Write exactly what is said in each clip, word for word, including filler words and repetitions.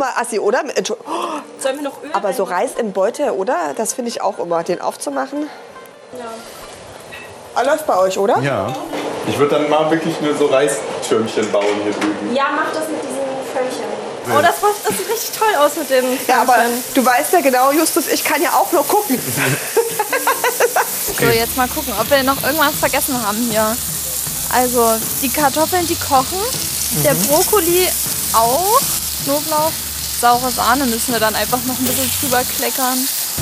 immer assi, oder? Oh, Sollen wir noch Öl aber so rein? Reis in Beute, oder? Das finde ich auch immer, den aufzumachen. Ja. Ah, läuft bei euch, oder? Ja. Ich würde dann mal wirklich nur so Reistürmchen bauen hier drüben. Ja, mach das mit diesen Förmchen. Oh, das, das sieht richtig toll aus mit den Förmchen. Ja, aber du weißt ja genau, Justus, ich kann ja auch nur gucken. So, jetzt mal gucken, ob wir noch irgendwas vergessen haben hier. Also, die Kartoffeln, die kochen. Mhm. Der Brokkoli auch. Knoblauch, saure Sahne müssen wir dann einfach noch ein bisschen drüber kleckern.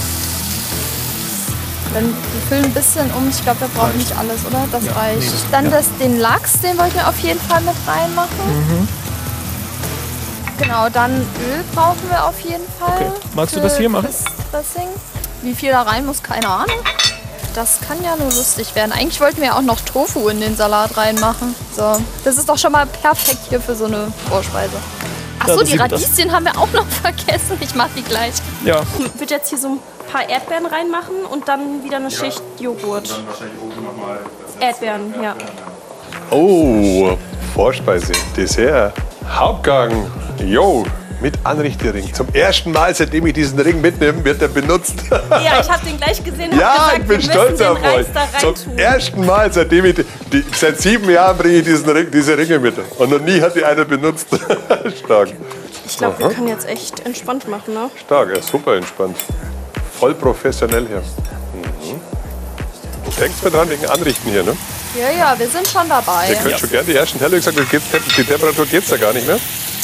Dann wir füllen ein bisschen um. Ich glaube, wir brauchen nicht alles, oder? Das ja, reicht. Nee, das, dann ja. das, den Lachs, den wollten wir auf jeden Fall mit reinmachen. Mhm. Genau, dann Öl brauchen wir auf jeden Fall. Okay. Magst du das hier machen? Das Dressing. Wie viel da rein muss, keine Ahnung. Das kann ja nur lustig werden. Eigentlich wollten wir auch noch Tofu in den Salat reinmachen. So, das ist doch schon mal perfekt hier für so eine Vorspeise. Achso, die Radieschen haben wir auch noch vergessen. Ich mach die gleich. Ja. Ich würde jetzt hier so ein paar Erdbeeren reinmachen und dann wieder eine ja. Schicht Joghurt. Und dann wahrscheinlich oben nochmal Erdbeeren, ja. Oh, Vorspeise, Dessert, Hauptgang. Jo, mit Anrichtering. Zum ersten Mal, seitdem ich diesen Ring mitnehme, wird er benutzt. Ja, ich habe den gleich gesehen. Ja, gesagt, ich bin stolz auf euch. Zum tun. ersten Mal, seitdem ich die, die, seit sieben Jahren bringe ich diesen Ring, diese Ringe mit. Und noch nie hat die einer benutzt. Stark. Ich glaube, wir können jetzt echt entspannt machen, ne? Stark, ja, super entspannt. Voll professionell hier. Mhm. Du denkst mir dran wegen Anrichten hier, ne? Ja, ja, wir sind schon dabei. Ihr könnt ja. schon gerne die ersten Teller gesagt, die Temperatur geht es da gar nicht mehr.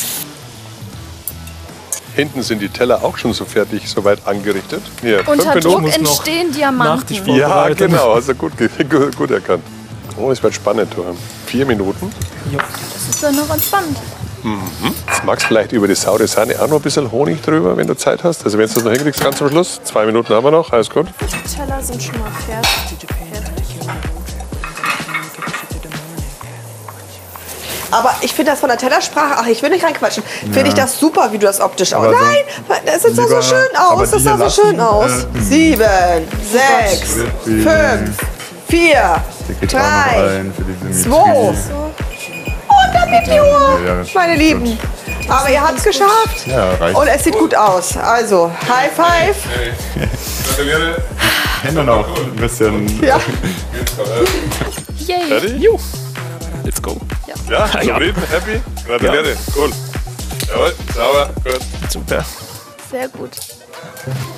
Hinten sind die Teller auch schon so fertig, soweit angerichtet. Hier, Unter Druck entstehen Diamanten. Ja, genau, also gut, gut, gut erkannt. Oh, es wird spannend. Vier Minuten. Ja. Das ist dann noch entspannt. Mhm. Jetzt magst du vielleicht über die saure Sahne auch noch ein bisschen Honig drüber, wenn du Zeit hast. Also wenn du das noch hinkriegst, ganz zum Schluss. Zwei Minuten haben wir noch, alles gut. Die Teller sind schon mal fertig. fertig. Aber ich finde das von der Tellersprache, ach, ich will nicht reinquatschen, ja. finde ich das super, wie du das optisch aus. Nein, es sieht doch so schön aus, es sah so schön aus. Äh, Sieben, sechs, fünf, vier, drei, zwei. Und damit die Uhr, meine Lieben. Aber ihr habt es geschafft. Ja, reicht. Und es sieht gut aus. Also, High Five. Gratuliere. Hände noch ein bisschen. Ja. Yay. Fertig? Juh. Let's go. Ja, zufrieden, happy? Gratuliere. Ja. Cool. Jawohl, sauber, gut. Super. Sehr gut.